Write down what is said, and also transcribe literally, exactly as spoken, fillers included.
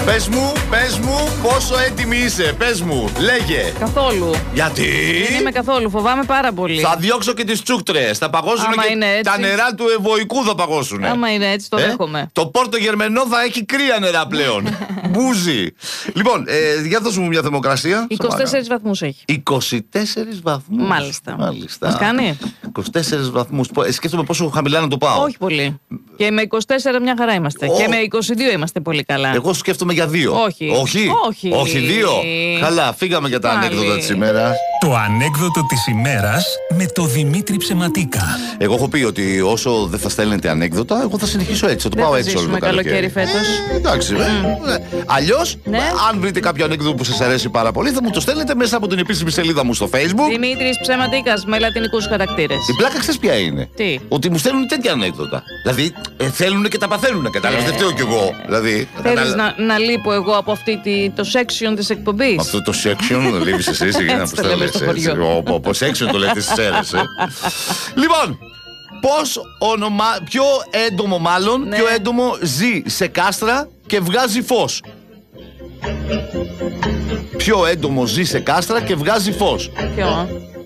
Πες μου, πες μου πόσο έτοιμη είσαι. Πες μου, λέγε. Καθόλου. Γιατί? Δεν είμαι καθόλου, φοβάμαι πάρα πολύ. Θα διώξω και τις τσούκτρες. Θα παγώσουν Άμα και είναι έτσι. τα νερά του Ευωικού θα παγώσουν. Άμα είναι έτσι, το Ε? δέχομαι. Το Πόρτο Γερμενό θα έχει κρύα νερά πλέον. Μπούζι. Λοιπόν, ε, για δώσου μου μια θερμοκρασία. είκοσι τέσσερις βαθμούς έχει. είκοσι τέσσερις βαθμούς. Μάλιστα. Μάλιστα. Μας κάνει. είκοσι τέσσερις βαθμούς. Ε, Σκέφτομαι πόσο χαμηλά να το πάω. Όχι πολύ. Και με είκοσι τέσσερα μια χαρά είμαστε. Ω. Και με είκοσι δύο είμαστε πολύ καλά. Εγώ σκέφτομαι για δύο. Όχι. Όχι. Όχι. Όχι δύο. Καλά, φύγαμε για τα Πάλι. ανέκδοτα της ημέρας. Το ανέκδοτο της ημέρας με το Δημήτρη Ψεματίκα. Εγώ έχω πει ότι όσο δεν θα στέλνετε ανέκδοτα, εγώ θα συνεχίσω έτσι. Θα το Δεν πάω θα έτσι όλο το ζήσουμε καλοκαίρι καλοκαίρι. φέτος. Ε, εντάξει. Mm. Αλλιώ, Ναι. αν βρείτε κάποιο ανέκδοτο που σας αρέσει πάρα πολύ, θα μου το στέλνετε μέσα από την επίσημη σελίδα μου στο Facebook. Δημήτρης Ψεματίκας με λατινικούς χαρακτήρες. Η πλάκα ξέρεις ποια είναι? Τι? Ότι μου στέλνουν τέτοια ανέκδοτα. Δηλαδή, ε, θέλουν και τα παθαίνουν. Κατάλαβες, δεν φταίω κι εγώ. Δηλαδή, Θέλεις κατάλαβα- να, να λείπω εγώ από αυτή τη, το section της εκπομπής? Αυτό το section λείπεις εσύ, σιγά Έτσι πώς το το λέμε λες στο έτσι. χωριό. Ω, πω, πω, section το λέτε στις αίρες, ε. Λοιπόν, πώς ονομα... πιο έντομο μάλλον, Ναι. πιο έντομο ζει σε κάστρα και βγάζει φως. Πιο έντομο ζει σε κάστρα και βγάζει φως. Ποιο?